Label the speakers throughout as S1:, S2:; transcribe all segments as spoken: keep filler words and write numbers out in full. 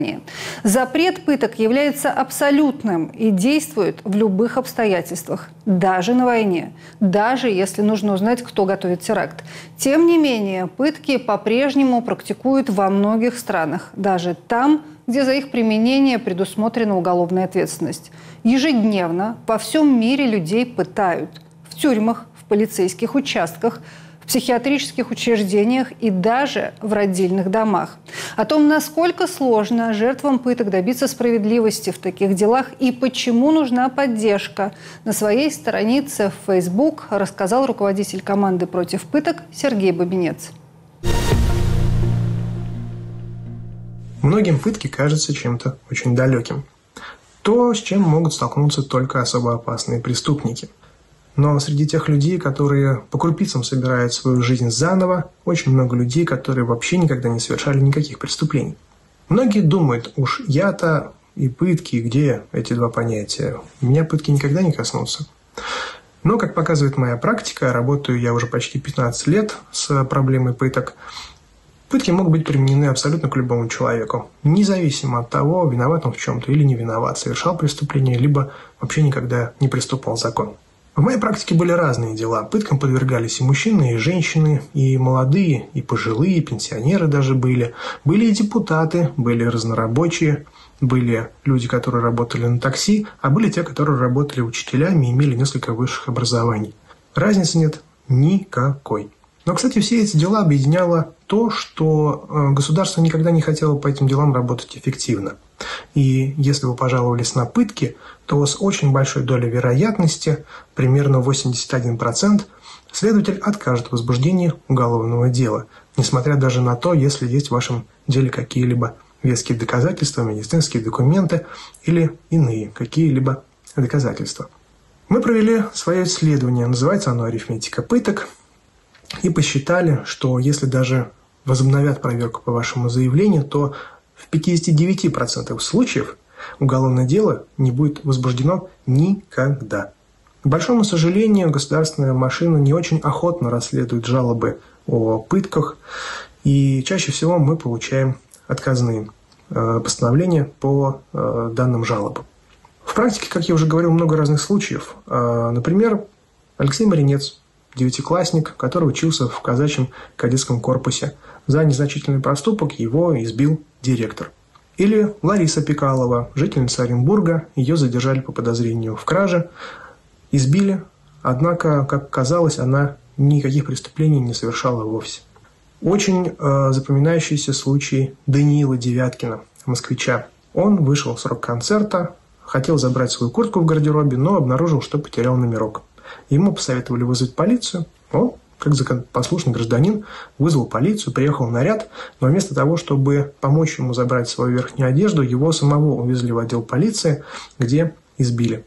S1: Запрет пыток является абсолютным и действует в любых обстоятельствах, даже на войне, даже если нужно узнать, кто готовит теракт. Тем не менее, пытки по-прежнему практикуют во многих странах, даже там, где за их применение предусмотрена уголовная ответственность. Ежедневно по всем мире людей пытают в тюрьмах, в полицейских участках, в психиатрических учреждениях и даже в родильных домах. О том, насколько сложно жертвам пыток добиться справедливости в таких делах и почему нужна поддержка, на своей странице в Facebook рассказал руководитель команды против пыток Сергей Бабинец.
S2: Многим пытки кажутся чем-то очень далеким. То, с чем могут столкнуться только особо опасные преступники. Но среди тех людей, которые по крупицам собирают свою жизнь заново, очень много людей, которые вообще никогда не совершали никаких преступлений. Многие думают, уж я-то и пытки, где эти два понятия? Меня пытки никогда не коснутся. Но, как показывает моя практика, работаю я уже почти пятнадцать лет с проблемой пыток, пытки могут быть применены абсолютно к любому человеку, независимо от того, виноват он в чем-то или не виноват, совершал преступление, либо вообще никогда не приступал закон. В моей практике были разные дела. Пыткам подвергались и мужчины, и женщины, и молодые, и пожилые, и пенсионеры даже были. Были и депутаты, были разнорабочие, были люди, которые работали на такси, а были те, которые работали учителями и имели несколько высших образований. Разницы нет никакой. Но, кстати, все эти дела объединяло то, что государство никогда не хотело по этим делам работать эффективно. И если вы пожаловались на пытки, то с очень большой долей вероятности, примерно восемьдесят один процент, следователь откажет в возбуждении уголовного дела, несмотря даже на то, если есть в вашем деле какие-либо веские доказательства, медицинские документы или иные какие-либо доказательства. Мы провели свое исследование, называется оно «Арифметика пыток», и посчитали, что если даже возобновят проверку по вашему заявлению, то в пятьдесят девять процентов случаев уголовное дело не будет возбуждено никогда. К большому сожалению, государственная машина не очень охотно расследует жалобы о пытках, и чаще всего мы получаем отказные э, постановления по э, данным жалобам. В практике, как я уже говорил, много разных случаев. Э, например, Алексей Маринец, девятиклассник, который учился в казачьем кадетском корпусе. За незначительный проступок его избил директор. Или Лариса Пикалова, жительница Оренбурга, ее задержали по подозрению в краже, избили, однако, как казалось, она никаких преступлений не совершала вовсе. Очень э, запоминающийся случай Даниила Девяткина, москвича. Он вышел с рок-концерта, хотел забрать свою куртку в гардеробе, но обнаружил, что потерял номерок. Ему посоветовали вызвать полицию. Он, как законопослушный гражданин, вызвал полицию, приехал наряд, но вместо того, чтобы помочь ему забрать свою верхнюю одежду, его самого увезли в отдел полиции, где избили.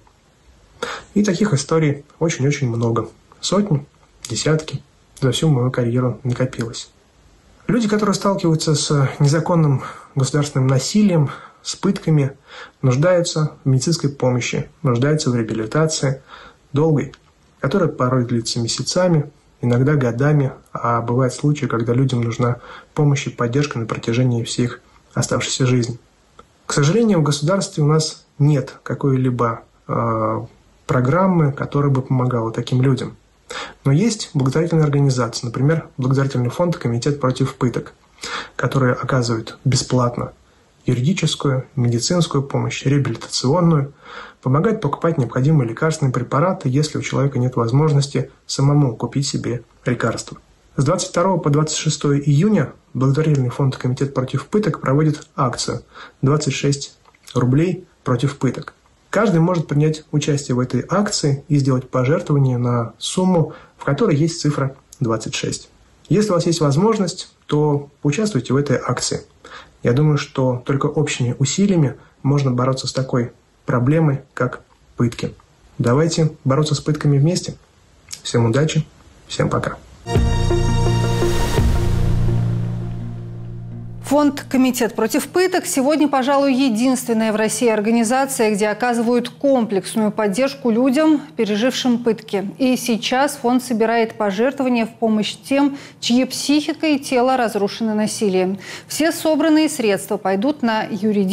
S2: И таких историй очень-очень много. Сотни, десятки. За всю мою карьеру накопилось. Люди, которые сталкиваются с незаконным государственным насилием, с пытками, нуждаются в медицинской помощи, нуждаются в реабилитации, долгой, которая порой длится месяцами, иногда годами, а бывают случаи, когда людям нужна помощь и поддержка на протяжении всей их оставшейся жизни. К сожалению, в государстве у нас нет какой-либо э, программы, которая бы помогала таким людям. Но есть благотворительные организации, например, благотворительный фонд «Комитет против пыток», которые оказывают бесплатно юридическую, медицинскую помощь, реабилитационную, помогают покупать необходимые лекарственные препараты, если у человека нет возможности самому купить себе лекарства. С двадцать второго по двадцать шестое июня благотворительный фонд «Комитет против пыток» проводит акцию «двадцать шесть рублей против пыток». Каждый может принять участие в этой акции и сделать пожертвование на сумму, в которой есть цифра двадцать шесть. Если у вас есть возможность, то участвуйте в этой акции. Я думаю, что только общими усилиями можно бороться с такой проблемой, как пытки. Давайте бороться с пытками вместе. Всем удачи, всем пока.
S1: Фонд «Комитет против пыток» сегодня, пожалуй, единственная в России организация, где оказывают комплексную поддержку людям, пережившим пытки. И сейчас фонд собирает пожертвования в помощь тем, чьи психика и тело разрушены насилием. Все собранные средства пойдут на юридическую